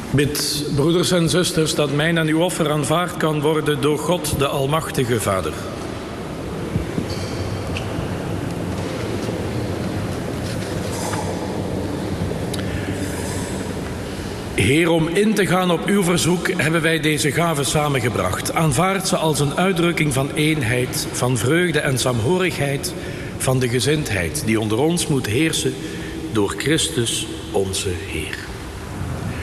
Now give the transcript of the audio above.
Bid, broeders en zusters, dat mijn en uw offer aanvaard kan worden door God, de Almachtige Vader. Heer, om in te gaan op uw verzoek hebben wij deze gaven samengebracht. Aanvaard ze als een uitdrukking van eenheid, van vreugde en saamhorigheid, van de gezindheid die onder ons moet heersen door Christus onze Heer.